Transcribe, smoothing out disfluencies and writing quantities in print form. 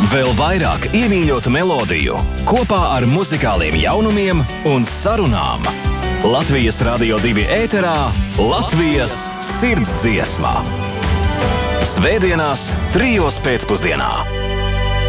Vēl vairāk iemīļotu melodiju, kopā ar muzikāliem jaunumiem un sarunām. Latvijas Radio 2 ēterā Latvijas sirdsdziesmā. Svētdienās 3:00 pēcpusdienā.